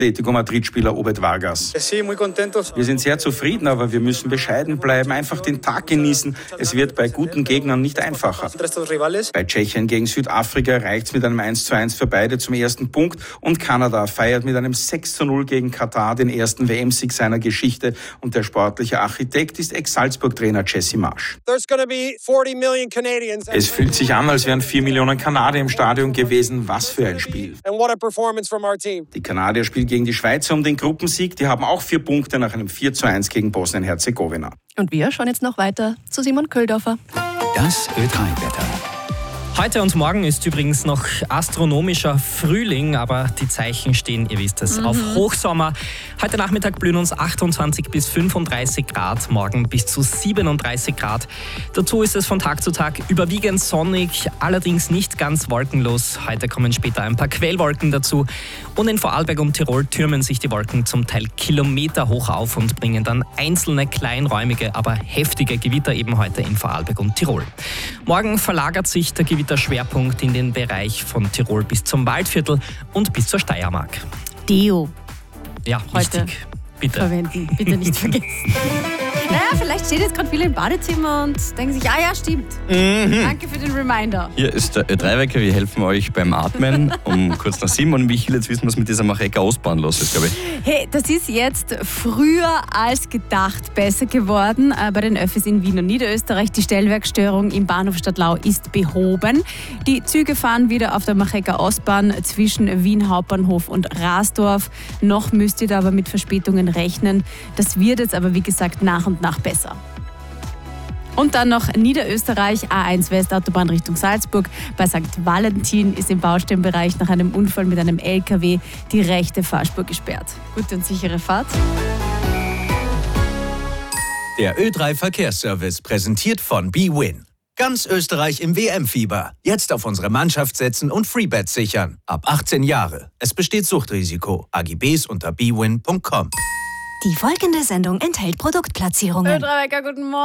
Atletico Madrid-Spieler Obed Vargas. Wir sind sehr zufrieden, aber wir müssen bescheiden bleiben, einfach den Tag genießen. Es wird bei guten Gegnern nicht einfacher. Bei Tschechien gegen Südafrika reicht es mit einem 1:1 für beide zum ersten Punkt und Kanada feiert mit einem 6:0 gegen Katar den ersten WM-Sieg seiner Geschichte und der sportliche Architekt ist Ex-Salzburg-Trainer Jesse Marsch. Es fühlt sich an, als wären 4 Millionen Kanadier im Stadion gewesen. Was für ein Spiel. Die Kanadier spielen gegen die Schweizer um den Gruppensieg. Die haben auch 4 Punkte nach einem 4:1 gegen Bosnien-Herzegowina. Und wir schauen jetzt noch weiter zu Simon Köldorfer. Das Ö3-Wetter. Heute und morgen ist übrigens noch astronomischer Frühling, aber die Zeichen stehen, ihr wisst es, auf Hochsommer. Heute Nachmittag blühen uns 28 bis 35 Grad, morgen bis zu 37 Grad. Dazu ist es von Tag zu Tag überwiegend sonnig, allerdings nicht ganz wolkenlos. Heute kommen später ein paar Quellwolken dazu. Und in Vorarlberg und Tirol türmen sich die Wolken zum Teil kilometerhoch auf und bringen dann einzelne kleinräumige, aber heftige Gewitter eben heute in Vorarlberg und Tirol. Morgen verlagert sich der Gewitterschwerpunkt in den Bereich von Tirol bis zum Waldviertel und bis zur Steiermark. Deo Ja, heute richtig. Bitte. verwenden. Bitte nicht vergessen. Naja, vielleicht steht jetzt gerade viele im Badezimmer und denken sich, ja, stimmt. Danke für den Reminder. Hier ist der Ö3-Wecker. Wir helfen euch beim Atmen um kurz nach 7. Und Michael, jetzt wissen wir, was mit dieser Machecker-Ostbahn los ist, glaube ich. Hey, das ist jetzt früher als gedacht besser geworden bei den Öffis in Wien und Niederösterreich. Die Stellwerkstörung im Bahnhof Stadtlau ist behoben. Die Züge fahren wieder auf der Machecker-Ostbahn zwischen Wien Hauptbahnhof und Rasdorf. Noch müsst ihr da aber mit Verspätungen rechnen. Das wird jetzt aber, wie gesagt, nach und nach besser. Und dann noch Niederösterreich, A1 Westautobahn Richtung Salzburg. Bei St. Valentin ist im Baustellenbereich nach einem Unfall mit einem LKW die rechte Fahrspur gesperrt. Gute und sichere Fahrt. Der Ö3-Verkehrsservice präsentiert von bwin. Ganz Österreich im WM-Fieber. Jetzt auf unsere Mannschaft setzen und Freebets sichern. Ab 18 Jahre. Es besteht Suchtrisiko. AGBs unter bwin.com. Die folgende Sendung enthält Produktplatzierungen. Ö3-Wecker, guten Morgen.